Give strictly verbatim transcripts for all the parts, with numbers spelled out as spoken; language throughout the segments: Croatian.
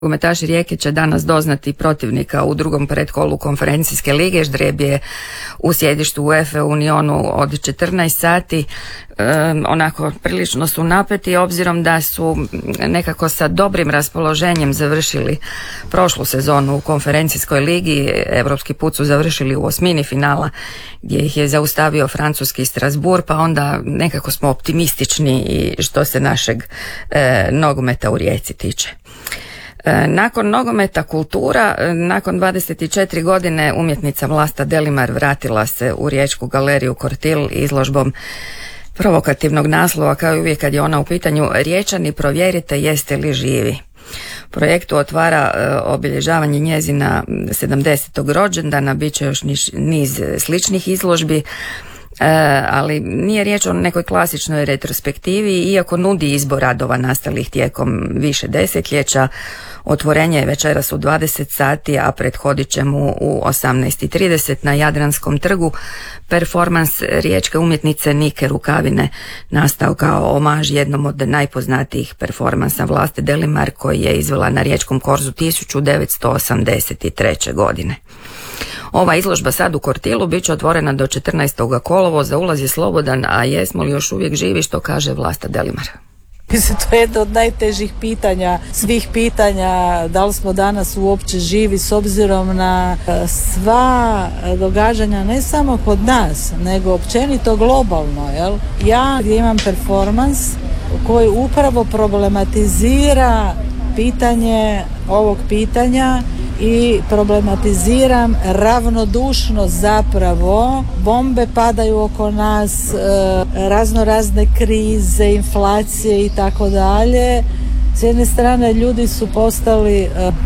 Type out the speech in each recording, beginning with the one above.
Nogometaši Rijeke će danas doznati protivnika u drugom predkolu konferencijske lige. Ždrijeb je u sjedištu UEFA u Unionu od četrnaest sati. E, onako prilično su napeti obzirom da su nekako sa dobrim raspoloženjem završili prošlu sezonu u konferencijskoj ligi. Evropski put su završili u osmini finala gdje ih je zaustavio francuski Strasbourg, pa onda nekako smo optimistični i što se našeg e, nogometa u Rijeci tiče. Nakon nogometa kultura, nakon dvadeset četiri godine umjetnica Vlasta Delimar vratila se u Riječku galeriju Kortil izložbom provokativnog naslova, kao i uvijek kad je ona u pitanju: Riječani, provjerite jeste li živi. Projektu otvara obilježavanje njezina sedamdesetog rođendana, bit će još niz sličnih izložbi. E, ali nije riječ o nekoj klasičnoj retrospektivi, iako nudi izbor radova nastalih tijekom više desetljeća. Otvorenje je večeras u dvadeset sati, a prethodit će mu u osamnaest i trideset na Jadranskom trgu performans riječke umjetnice Nike Rukavine, nastao kao omaž jednom od najpoznatijih performansa Vlaste Delimar koji je izvela na Riječkom korzu tisuću devetsto osamdeset treće. godine. Ova izložba sad u Kortilu bit će otvorena do četrnaestog kolovoza, ulaz je slobodan, a jesmo li još uvijek živi, što kaže Vlasta Delimar? Mislim, to je jedno od najtežih pitanja, svih pitanja, da li smo danas uopće živi s obzirom na sva događanja, ne samo kod nas, nego općenito globalno. Jel? Ja imam performans koji upravo problematizira pitanje ovog pitanja i problematiziram ravnodušno zapravo. Bombe padaju oko nas, razno razne krize, inflacije i tako dalje. S jedne strane ljudi su postali,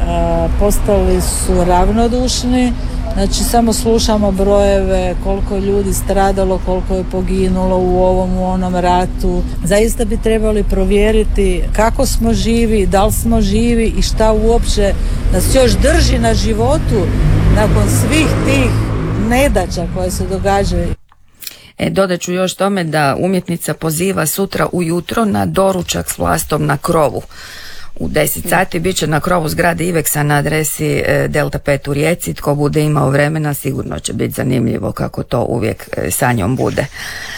postali su ravnodušni, znači samo slušamo brojeve koliko je ljudi stradalo, koliko je poginulo u ovom, u onom ratu. Zaista bi trebali provjeriti kako smo živi, da li smo živi i šta uopće nas još drži na životu nakon svih tih nedaća koje se događaju. E, dodat ću još tome da umjetnica poziva sutra ujutro na doručak s Vlastom na krovu. U deset sati bit će na krovu zgrade Iveksa na adresi Delta pet u Rijeci. Tko bude imao vremena sigurno će biti zanimljivo, kako to uvijek sa njom bude.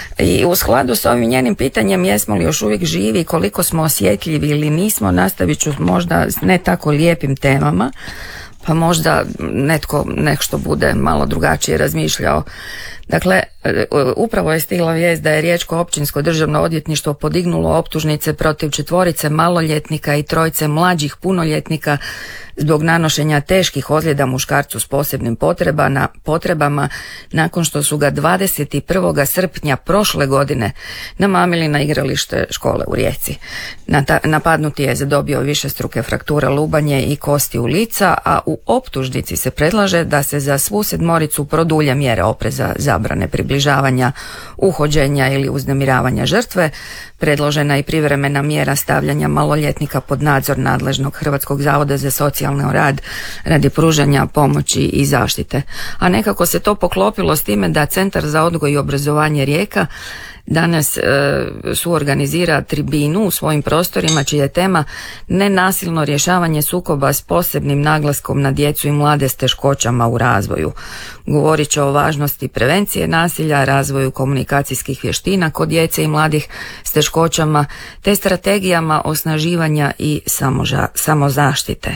I u skladu s ovim njenim pitanjem jesmo li još uvijek živi, koliko smo osjetljivi ili nismo, nastavit ću možda s ne tako lijepim temama, pa možda netko nešto bude malo drugačije razmišljao. Dakle, upravo je stigla vijest da je Riječko općinsko državno odvjetništvo podignulo optužnice protiv četvorice maloljetnika i trojice mlađih punoljetnika zbog nanošenja teških ozljeda muškarcu s posebnim potrebama, potrebama nakon što su ga dvadeset prvog srpnja prošle godine namamili na igralište škole u Rijeci. Napadnuti je zadobio višestruke frakture lubanje i kosti u lica, a u optužnici se predlaže da se za svu sedmoricu produlje mjere opreza, zabrane približavanja, uhođenja ili uznemiravanja žrtve. Predložena i privremena mjera stavljanja maloljetnika pod nadzor nadležnog Hrvatskog zavoda za socijalni rad radi pružanja pomoći i zaštite. A nekako se to poklopilo s time da Centar za odgoj i obrazovanje Rijeka danas e, suorganizira tribinu u svojim prostorima čija je tema nenasilno rješavanje sukoba s posebnim naglaskom na djecu i mlade s teškoćama u razvoju. Govorit će o važnosti prevencije nasilja, razvoju komunikacijskih vještina kod djece i mladih s teškoćama te strategijama osnaživanja i samoza, samozaštite.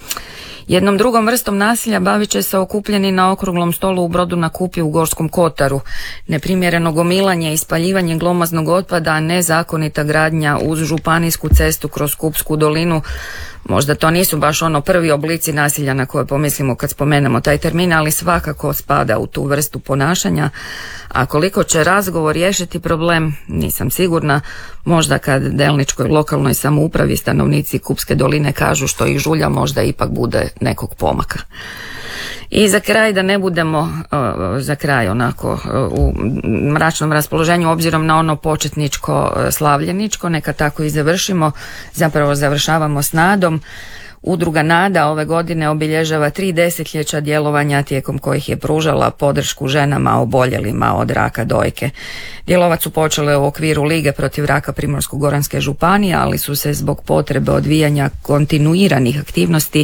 Jednom drugom vrstom nasilja bavit će se okupljeni na okruglom stolu u Brodu na Kupi u Gorskom kotaru. Neprimjereno gomilanje i spaljivanje glomaznog otpada, nezakonita gradnja uz županijsku cestu kroz Kupsku dolinu. Možda to nisu baš ono prvi oblici nasilja na koje pomislimo kad spomenemo taj termin, ali svakako spada u tu vrstu ponašanja. A koliko će razgovor riješiti problem, nisam sigurna. Možda kad delničkoj lokalnoj samoupravi stanovnici Kupske doline kažu što ih žulja, možda ipak bude nekog pomaka. I za kraj, da ne budemo uh, za kraj onako uh, u mračnom raspoloženju obzirom na ono početničko uh, slavljeničko, neka tako i završimo. Zapravo završavamo s nadom. Udruga Nada ove godine obilježava tri desetljeća djelovanja tijekom kojih je pružala podršku ženama oboljelima od raka dojke. Djelovat su počele u okviru Lige protiv raka Primorsko-goranske županije, ali su se zbog potrebe odvijanja kontinuiranih aktivnosti